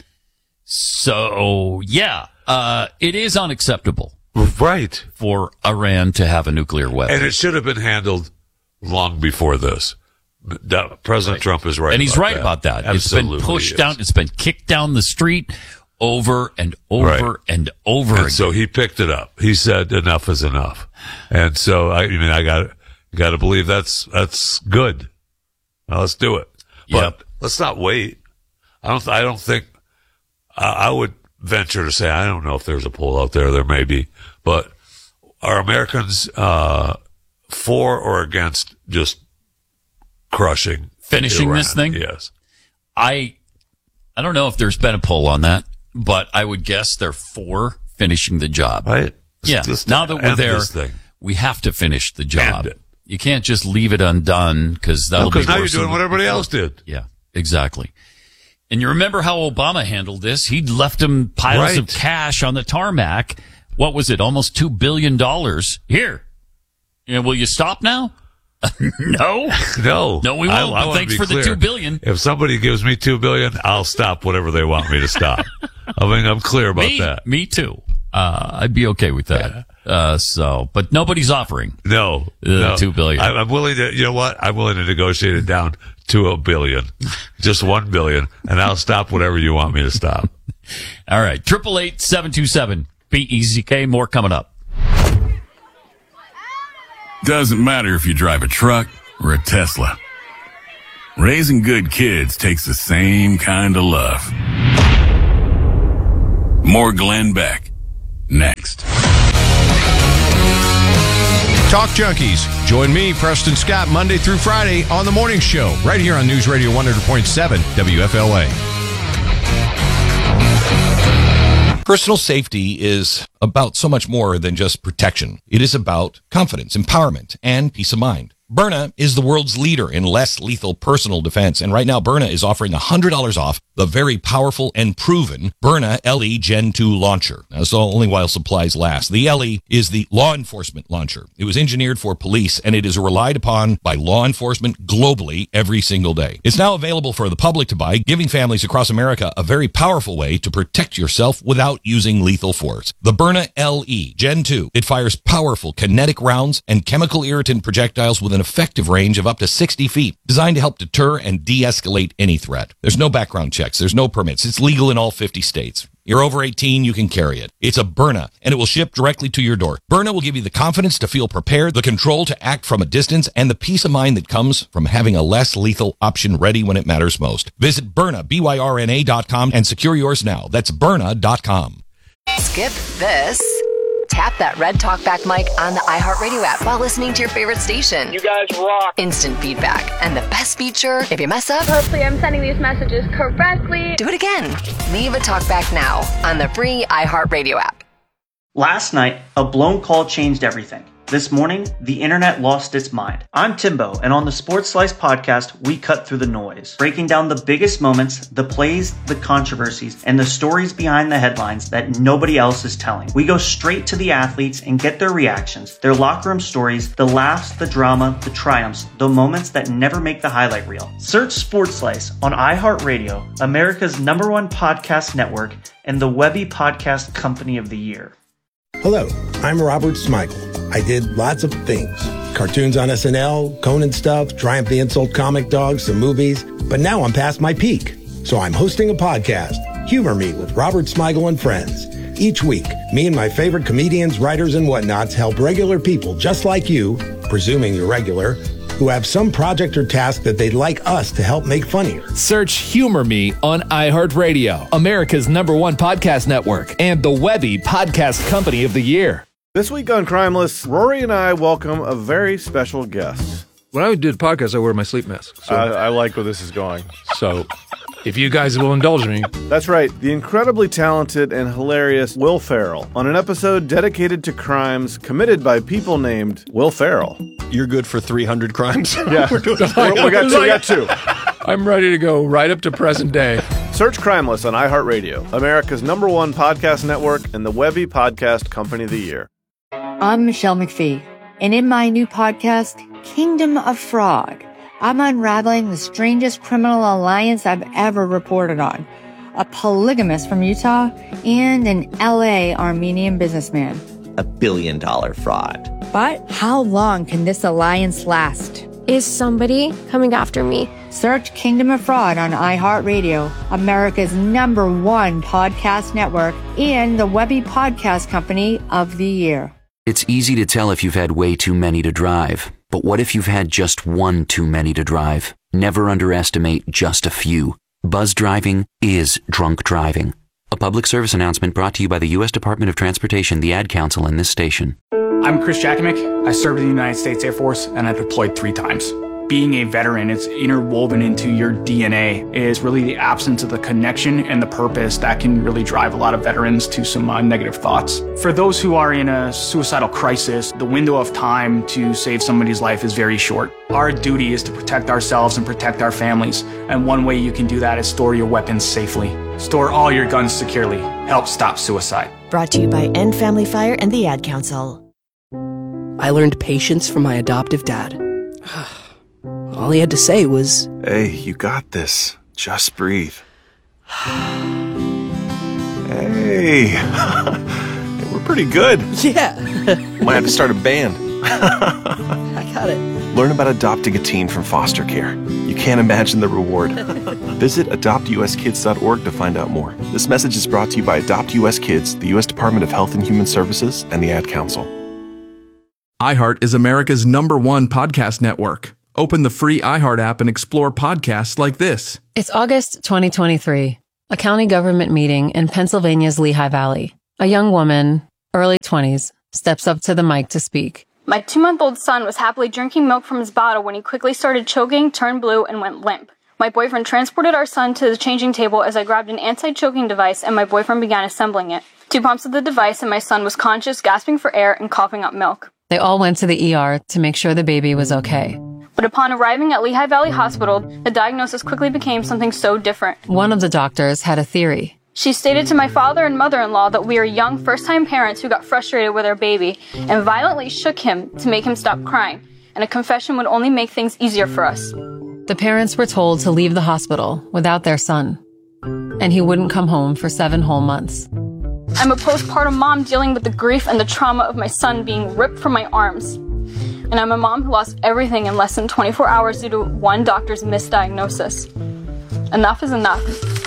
So, yeah, uh, it is unacceptable. Right. For Iran to have a nuclear weapon. And it should have been handled long before this. That- President Trump is right. and he's about right that. about that. Absolutely It's been pushed is. down. It's been kicked down the street over and over Right. and over And again. so he picked it up. He said enough is enough. And so I, I mean, I got got to believe that's that's good. Now let's do it. But Yep. let's not wait. I don't. I don't think. I I would venture to say I don't know if there's a poll out there. There may be, but are Americans uh, for or against just crushing Finishing Iran? this thing? Yes. I I don't know if there's been a poll on that, but I would guess they're for finishing the job. Right? Yeah. Just now that we're end there, this thing. we have to finish the job. End it. You can't just leave it undone because that'll Because be now worse you're doing than what everybody before. else did. Yeah, exactly. And you remember how Obama handled this? He'd left him piles Right. of cash on the tarmac. What was it? Almost two billion dollars. Here. You know, will you stop now? no. No. No, we won't. I, I But wanna thanks be for the clear. two billion. If somebody gives me two billion, I'll stop whatever they want me to stop. I mean, I'm clear about me, that. Me too. Uh, I'd be okay with that. Uh, so, but nobody's offering. No, Uh, no. two billion. I, I'm willing to, you know what? I'm willing to negotiate it down to a billion, just one billion, and I'll stop whatever you want me to stop. All right. Triple eight seven two seven B E Z K. More coming up. Doesn't matter if you drive a truck or a Tesla. Raising good kids takes the same kind of love. More Glenn Beck. Next. Talk Junkies. Join me, Preston Scott, Monday through Friday on The Morning Show, right here on News Radio one hundred point seven W F L A. Personal safety is about so much more than just protection. It is about confidence, empowerment, and peace of mind. Byrna is the world's leader in less lethal personal defense, and right now Byrna is offering one hundred dollars off the very powerful and proven Byrna L E Gen two launcher. That's only while supplies last. The L E is the law enforcement launcher. It was engineered for police, and it is relied upon by law enforcement globally every single day. It's now available for the public to buy, giving families across America a very powerful way to protect yourself without using lethal force. The Byrna L E Gen two. It fires powerful kinetic rounds and chemical irritant projectiles with an effective range of up to sixty feet, designed to help deter and de-escalate any threat. There's no background checks. There's no permits. It's legal in all fifty states. You're over eighteen, you can carry it. It's a Byrna, and it will ship directly to your door. Byrna will give you the confidence to feel prepared, the control to act from a distance, and the peace of mind that comes from having a less lethal option ready when it matters most. Visit Byrna, B Y R N A dot com, and secure yours now. That's Byrna dot com. Skip this. Tap that red talkback mic on the iHeartRadio app while listening to your favorite station. You guys rock. Instant feedback. And the best feature, if you mess up, hopefully I'm sending these messages correctly. Do it again. Leave a talkback now on the free iHeartRadio app. Last night, a blown call changed everything. This morning, the internet lost its mind. I'm Timbo, and on the Sports Slice podcast, we cut through the noise, breaking down the biggest moments, the plays, the controversies, and the stories behind the headlines that nobody else is telling. We go straight to the athletes and get their reactions, their locker room stories, the laughs, the drama, the triumphs, the moments that never make the highlight reel. Search Sports Slice on iHeartRadio, America's number one podcast network, and the Webby Podcast Company of the Year. Hello, I'm Robert Smigel. I did lots of things. Cartoons on S N L, Conan stuff, Triumph the Insult comic dogs, some movies. But now I'm past my peak. So I'm hosting a podcast, Humor Me with Robert Smigel and Friends. Each week, me and my favorite comedians, writers, and whatnots help regular people just like you, presuming you're regular, who have some project or task that they'd like us to help make funnier. Search Humor Me on iHeartRadio, America's number one podcast network, and the Webby Podcast Company of the Year. This week on Crimeless, Rory and I welcome a very special guest. When I did podcasts, I wear my sleep mask. So. I, I like where this is going. So, if you guys will indulge me. That's right, the incredibly talented and hilarious Will Ferrell on an episode dedicated to crimes committed by people named Will Ferrell. You're good for three hundred crimes? Yeah, we, we, got two, we got two. I'm ready to go right up to present day. Search Crimeless on iHeartRadio, America's number one podcast network, and the Webby Podcast Company of the Year. I'm Michelle McPhee, and in my new podcast, Kingdom of Fraud, I'm unraveling the strangest criminal alliance I've ever reported on. A polygamist from Utah and an L A Armenian businessman. A billion dollar fraud. But how long can this alliance last? Is somebody coming after me? Search Kingdom of Fraud on iHeartRadio, America's number one podcast network, and the Webby Podcast Company of the Year. It's easy to tell if you've had way too many to drive. But what if you've had just one too many to drive? Never underestimate just a few. Buzz driving is drunk driving. A public service announcement brought to you by the U S Department of Transportation, the Ad Council, and this station. I'm Chris Jakimick. I served in the United States Air Force, and I deployed three times. being a veteran, it's interwoven into your D N A, is really the absence of the connection and the purpose that can really drive a lot of veterans to some uh, negative thoughts. For those who are in a suicidal crisis, the window of time to save somebody's life is very short. Our duty is to protect ourselves and protect our families, and one way you can do that is store your weapons safely. Store all your guns securely. Help stop suicide. Brought to you by End Family Fire and the Ad Council. I learned patience from my adoptive dad. All he had to say was, "Hey, you got this. Just breathe." Hey, we're pretty good. Yeah. Might have to start a band. I got it. Learn about adopting a teen from foster care. You can't imagine the reward. Visit adopt u s kids dot org to find out more. This message is brought to you by Adopt U S Kids, the U S Department of Health and Human Services, and the Ad Council. iHeart is America's number one podcast network. Open the free iHeart app and explore podcasts like this. It's August twenty twenty-three, a county government meeting in Pennsylvania's Lehigh Valley. A young woman, early twenties, steps up to the mic to speak. My two-month-old son was happily drinking milk from his bottle when he quickly started choking, turned blue, and went limp. My boyfriend transported our son to the changing table as I grabbed an anti-choking device and my boyfriend began assembling it. Two pumps of the device and my son was conscious, gasping for air, and coughing up milk. They all went to the E R to make sure the baby was okay. But upon arriving at Lehigh Valley Hospital, the diagnosis quickly became something so different. One of the doctors had a theory. She stated to my father and mother-in-law that we are young first-time parents who got frustrated with our baby and violently shook him to make him stop crying, and a confession would only make things easier for us. The parents were told to leave the hospital without their son, and he wouldn't come home for seven whole months. I'm a postpartum mom dealing with the grief and the trauma of my son being ripped from my arms. And I'm a mom who lost everything in less than twenty-four hours due to one doctor's misdiagnosis. Enough is enough.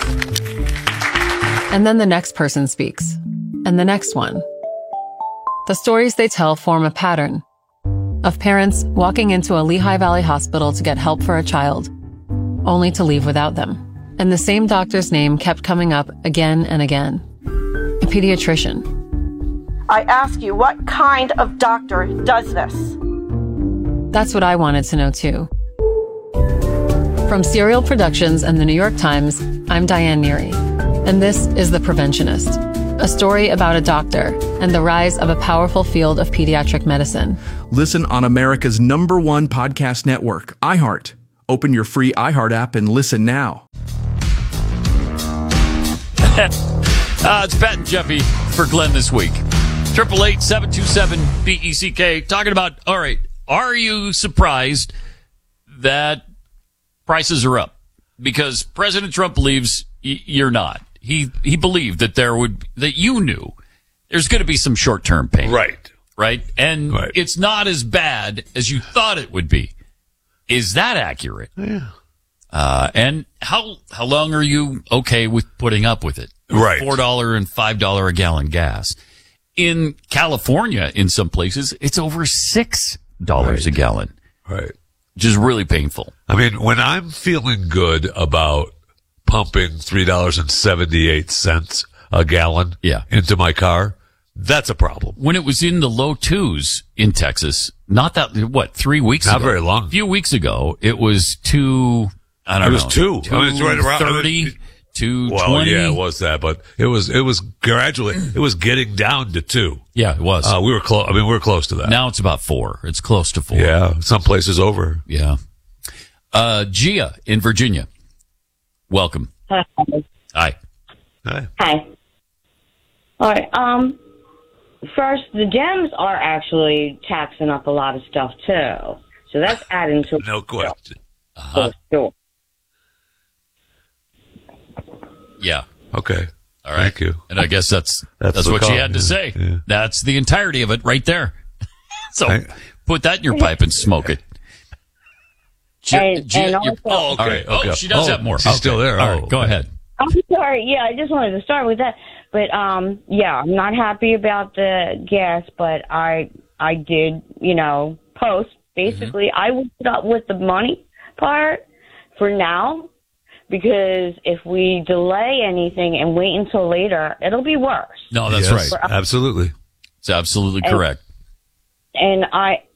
And then the next person speaks, and the next one. The stories they tell form a pattern of parents walking into a Lehigh Valley hospital to get help for a child, only to leave without them. And the same doctor's name kept coming up again and again. A pediatrician. I ask you, what kind of doctor does this? That's what I wanted to know too. From Serial Productions and the New York Times, I'm Diane Neary. And this is The Preventionist, a story about a doctor and the rise of a powerful field of pediatric medicine. Listen on America's number one podcast network, iHeart. Open your free iHeart app and listen now. uh, it's Pat and Jeffy for Glenn this week. Triple eight seven two seven B E C K talking about, all right, are you surprised that prices are up? Because President Trump believes y- you're not. He he believed that there would that you knew there's going to be some short term pain, right? Right, and right. It's not as bad as you thought it would be. Is that accurate? Yeah. Uh, and how how long are you okay with putting up with it? Right, four dollar and five dollar a gallon gas. In California, in some places, it's over six dollars right. a gallon. Right, which is really painful. I mean, when I'm feeling good about pumping three dollars and seventy-eight cents a gallon yeah. into my car, that's a problem. When it was in the low twos in Texas, not that, what, three weeks not ago? Not very long. A few weeks ago, it was two, I don't it know. It was two. two I mean, it's right around. thirty, two well, twenty. yeah, it was that, but it was, it was gradually, it was getting down to two. Yeah, it was. Uh, we were close, I mean, we were close to that. Now it's about four. It's close to four. Yeah, some places over. Yeah. Uh, Gia in Virginia. Welcome. Hi. Hi. Hi. Hi. All right. Um, first, the Dems are actually taxing up a lot of stuff too, so that's adding to no question. Uh-huh. Sure. Yeah. Okay. All right. Thank you. And I guess that's that's, that's what call, she had to yeah. say. Yeah. That's the entirety of it right there. So I, put that in your pipe and smoke it. G- and, G- and also, oh, okay. okay. okay. Oh, she does oh, have more. She's okay. still there. All oh. right. Go ahead. I'm sorry. Yeah, I just wanted to start with that. But um, yeah, I'm not happy about the gas, but I I did, you know, post. Basically, mm-hmm. I would put up with the money part for now, because if we delay anything and wait until later, it'll be worse. No, that's yes, right. Absolutely. It's absolutely correct. And, and I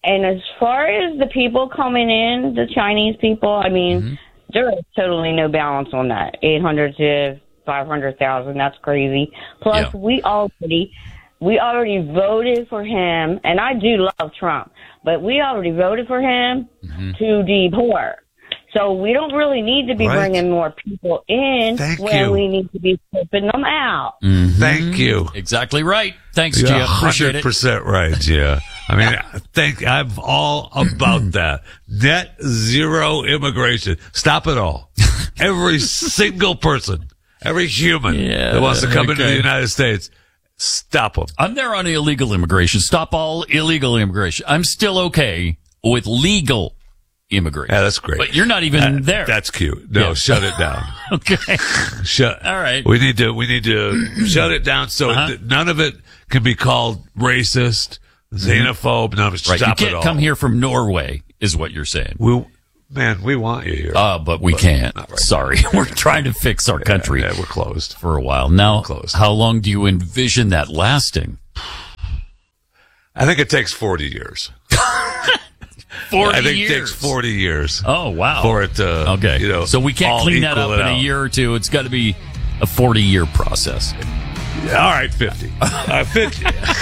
And as far as the people coming in, the Chinese people, I mean, mm-hmm. there is totally no balance on that. eight hundred to five hundred thousand, that's crazy. Plus, yeah. we already we already voted for him, and I do love Trump, but we already voted for him mm-hmm. to deport. So we don't really need to be right. bringing more people in Thank when you. we need to be flipping them out. Mm-hmm. Thank you. Exactly right. Thanks, Gia. You're Appreciate it. one hundred percent right, Gia. I mean, I think I'm all about that. Net zero immigration. Stop it all. Every single person, every human yeah, that wants to come okay. into the United States, stop them. I'm there on illegal immigration. Stop all illegal immigration. I'm still okay with legal immigration. Yeah, that's great. But you're not even uh, there. That's cute. No, yeah. shut it down. Okay. Shut. All right. We need to, we need to shut it down so uh-huh. that none of it can be called racist, xenophobe. None of it. Right. Stop You it can't all. come here from Norway, is what you're saying. We, man, we want you here. Uh, but we but can't. Right. Sorry. We're trying to fix our country. Yeah, yeah, we're closed. For a while. Now, closed. How long do you envision that lasting? I think it takes forty years. forty I think years. it takes forty years. Oh, wow. For it to, okay. you know, so we can't all clean that up equal in it a out. year or two. It's got to be a forty-year process. All right, fifty. Uh, fifty.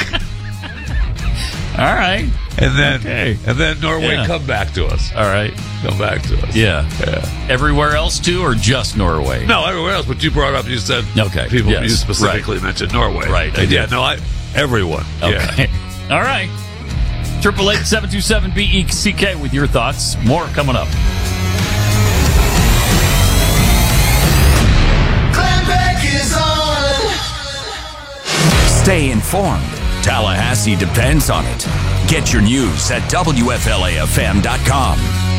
All right. And then, okay. and then Norway Yeah. come back to us. All right. Come back to us. Yeah. yeah. Everywhere else too, or just Norway? No, everywhere else. But you brought up, you said okay. people, yes. you specifically right. mentioned Norway. Right. I And yeah, did. no, I, everyone. Okay. Yeah. All right. Triple eight seven two seven B E C K with your thoughts. More coming up. Glenn Beck is on. Stay informed. Tallahassee depends on it. Get your news at W F L A F M dot com.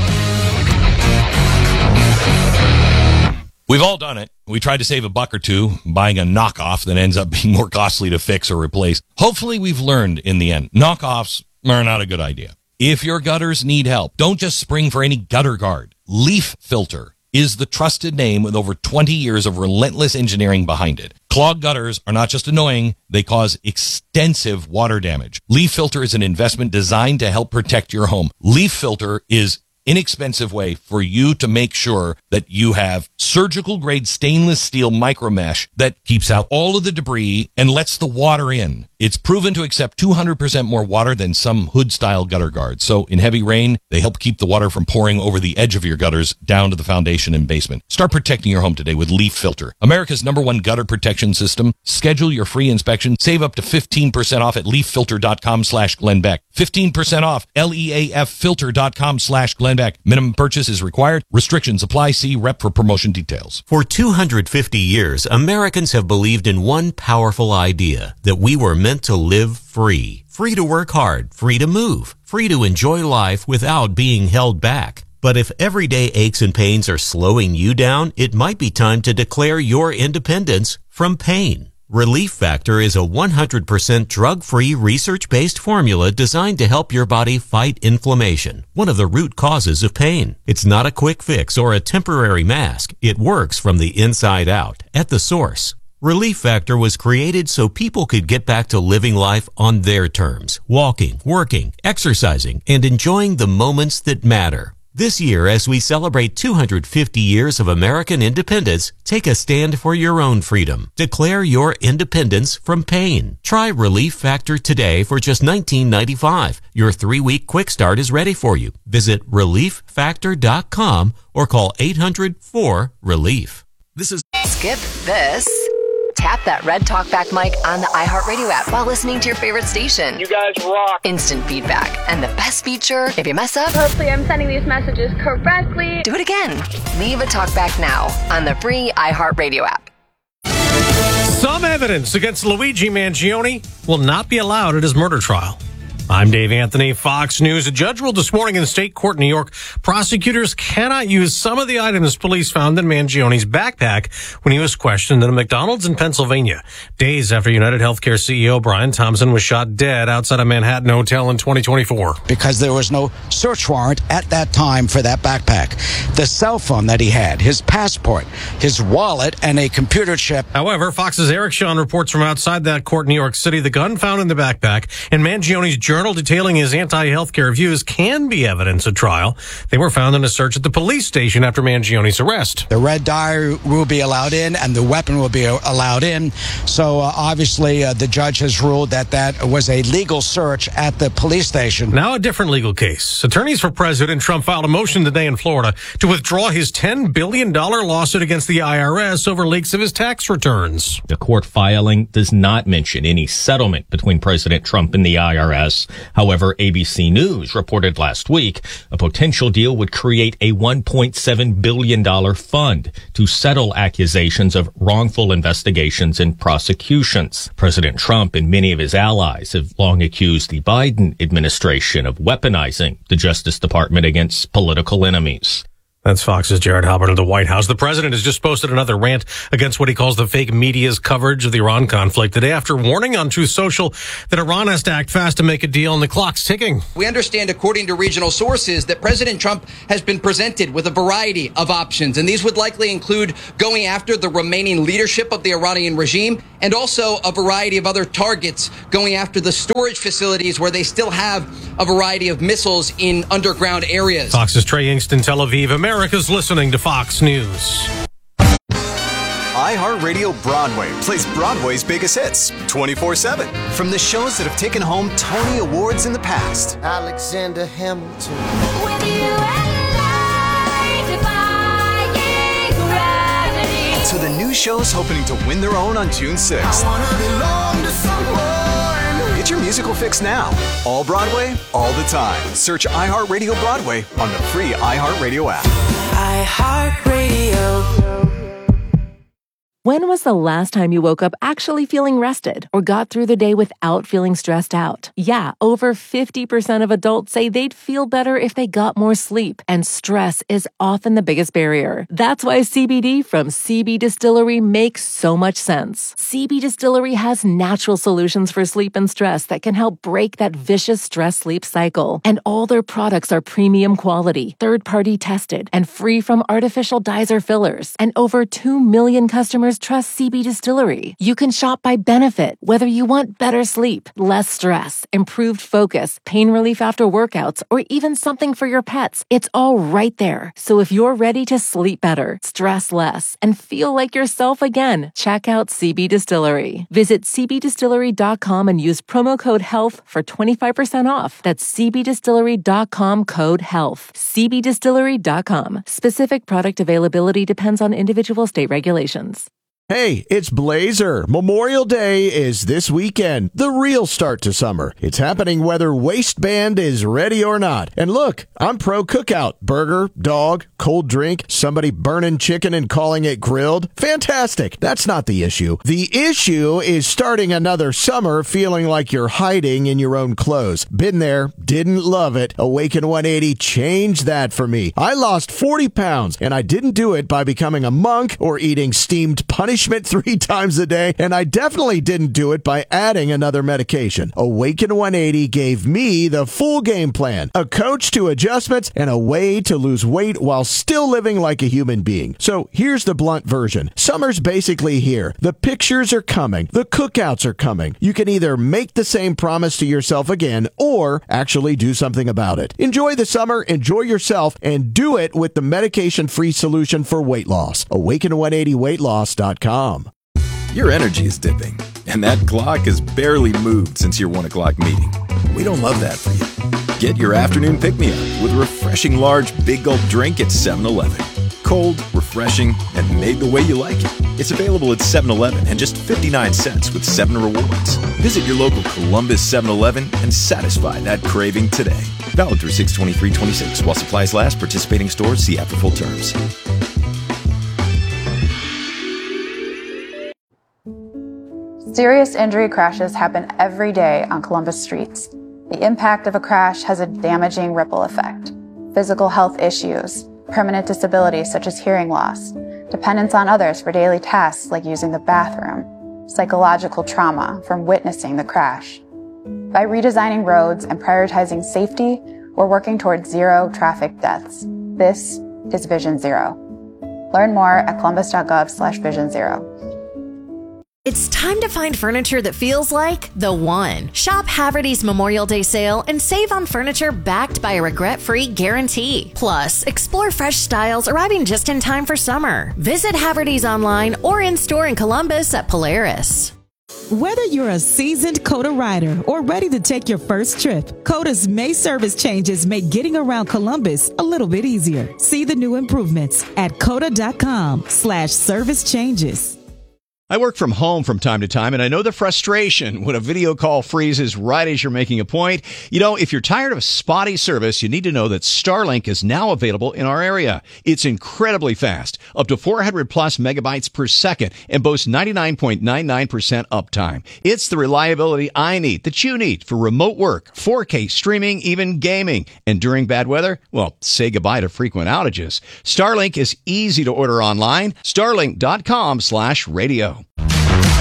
We've all done it. We tried to save a buck or two buying a knockoff that ends up being more costly to fix or replace. Hopefully we've learned in the end. Knockoffs are not a good idea. If your gutters need help, don't just spring for any gutter guard. Leaf Filter is the trusted name with over twenty years of relentless engineering behind it. Clogged gutters are not just annoying, they cause extensive water damage. Leaf Filter is an investment designed to help protect your home. Leaf Filter is inexpensive way for you to make sure that you have surgical grade stainless steel micro mesh that keeps out all of the debris and lets the water in. It's proven to accept two hundred percent more water than some hood style gutter guards. So in heavy rain, they help keep the water from pouring over the edge of your gutters down to the foundation and basement. Start protecting your home today with Leaf Filter, America's number one gutter protection system. Schedule your free inspection. Save up to fifteen percent off at leaf filter dot com slash Glenn Beck. fifteen percent off, L E A F filter dot com slash Glenn Beck. Minimum purchase is required. Restrictions apply. See rep for promotion details. For two hundred fifty years, Americans have believed in one powerful idea, that we were meant to live free. Free to work hard, free to move, free to enjoy life without being held back. But if everyday aches and pains are slowing you down, it might be time to declare your independence from pain. Relief Factor is a one hundred percent drug-free, research-based formula designed to help your body fight inflammation, one of the root causes of pain. It's not a quick fix or a temporary mask. It works from the inside out, at the source. Relief Factor was created so people could get back to living life on their terms, walking, working, exercising, and enjoying the moments that matter. This year, as we celebrate two hundred fifty years of American independence, take a stand for your own freedom. Declare your independence from pain. Try Relief Factor today for just nineteen ninety-five dollars. Your three-week quick start is ready for you. Visit relief factor dot com or call eight hundred four relief. This is Skip this. Tap that red talkback mic on the iHeartRadio app while listening to your favorite station. You guys rock. Instant feedback. And the best feature, if you mess up, Hopefully I'm sending these messages correctly. do it again. Leave a talkback now on the free iHeartRadio app. Some evidence against Luigi Mangione will not be allowed at his murder trial. I'm Dave Anthony, Fox News. A judge ruled this morning in the state court in New York, prosecutors cannot use some of the items police found in Mangione's backpack when he was questioned at a McDonald's in Pennsylvania. Days after United Healthcare C E O Brian Thompson was shot dead outside a Manhattan hotel in twenty twenty-four. Because there was no search warrant at that time for that backpack. The cell phone that he had, his passport, his wallet, and a computer chip. However, Fox's Eric Shawn reports from outside that court in New York City the gun found in the backpack and Mangione's journal Journal detailing his anti-healthcare views can be evidence at trial. They were found in a search at the police station after Mangione's arrest. The red dye will be allowed in and the weapon will be allowed in. So uh, obviously uh, the judge has ruled that that was a legal search at the police station. Now a different legal case. Attorneys for President Trump filed a motion today in Florida to withdraw his ten billion dollars lawsuit against the I R S over leaks of his tax returns. The court filing does not mention any settlement between President Trump and the I R S. However, A B C News reported last week a potential deal would create a one point seven billion dollars fund to settle accusations of wrongful investigations and prosecutions. President Trump and many of his allies have long accused the Biden administration of weaponizing the Justice Department against political enemies. That's Fox's Jared Halpern of the White House. The president has just posted another rant against what he calls the fake media's coverage of the Iran conflict today after warning on Truth Social that Iran has to act fast to make a deal and the clock's ticking. We understand, according to regional sources, that President Trump has been presented with a variety of options, and these would likely include going after the remaining leadership of the Iranian regime and also a variety of other targets, going after the storage facilities where they still have a variety of missiles in underground areas. Fox's Trey Ingston, Tel Aviv. America's listening to Fox News. iHeartRadio Broadway plays Broadway's biggest hits twenty-four seven. From the shows that have taken home Tony Awards in the past. Alexander Hamilton. To the new shows hoping to win their own on June sixth. I wanna belong to someone. Get your musical fix now. All Broadway, all the time. Search iHeartRadio Broadway on the free iHeartRadio app. iHeartRadio. When was the last time you woke up actually feeling rested or got through the day without feeling stressed out? Yeah, over fifty percent of adults say they'd feel better if they got more sleep, and stress is often the biggest barrier. That's why C B D from C B Distillery makes so much sense. C B Distillery has natural solutions for sleep and stress that can help break that vicious stress-sleep cycle. And all their products are premium quality, third-party tested, and free from artificial dyes or fillers. And over two million customers trust C B Distillery. You can shop by benefit, whether you want better sleep, less stress, improved focus, pain relief after workouts, or even something for your pets. It's all right there. So if you're ready to sleep better, stress less, and feel like yourself again, check out C B Distillery. Visit c b distillery dot com and use promo code HEALTH for twenty-five percent off. That's c b distillery dot com code HEALTH. c b distillery dot com. Specific product availability depends on individual state regulations. Hey, it's Blazer. Memorial Day is this weekend, the real start to summer. It's happening whether waistband is ready or not. And look, I'm pro cookout. Burger, dog, cold drink, somebody burning chicken and calling it grilled. Fantastic. That's not the issue. The issue is starting another summer feeling like you're hiding in your own clothes. Been there, didn't love it. Awaken one eighty changed that for me. I lost forty pounds, and I didn't do it by becoming a monk or eating steamed punishment three times a day, and I definitely didn't do it by adding another medication. Awaken one eighty gave me the full game plan, a coach to adjustments, and a way to lose weight while still living like a human being. So here's the blunt version. Summer's basically here. The pictures are coming. The cookouts are coming. You can either make the same promise to yourself again or actually do something about it. Enjoy the summer, enjoy yourself, and do it with the medication-free solution for weight loss. awaken one eighty weight loss dot com. Your energy is dipping, and that clock has barely moved since your one o'clock meeting. We don't love that for you. Get your afternoon pick-me-up with a refreshing large Big Gulp drink at seven eleven. Cold, refreshing, and made the way you like it. It's available at seven eleven and just fifty-nine cents with seven rewards. Visit your local Columbus seven eleven and satisfy that craving today. Valid through six twenty-three twenty-six while supplies last. Participating stores, see app for full terms. Serious injury crashes happen every day on Columbus streets. The impact of a crash has a damaging ripple effect. Physical health issues, permanent disabilities such as hearing loss, dependence on others for daily tasks like using the bathroom, psychological trauma from witnessing the crash. By redesigning roads and prioritizing safety, we're working towards zero traffic deaths. This is Vision Zero. Learn more at columbus dot gov slash vision zero. It's time to find furniture that feels like the one. Shop Haverty's Memorial Day sale and save on furniture backed by a regret-free guarantee. Plus, explore fresh styles arriving just in time for summer. Visit Haverty's online or in-store in Columbus at Polaris. Whether you're a seasoned Coda rider or ready to take your first trip, Coda's May service changes make getting around Columbus a little bit easier. See the new improvements at coda.com slash service changes. I work from home from time to time, and I know the frustration when a video call freezes right as you're making a point. You know, if you're tired of spotty service, you need to know that Starlink is now available in our area. It's incredibly fast, up to four hundred plus megabytes per second, and boasts ninety-nine point nine nine percent uptime. It's the reliability I need, that you need, for remote work, four K streaming, even gaming. And during bad weather, well, say goodbye to frequent outages. Starlink is easy to order online. Starlink.com slash radio.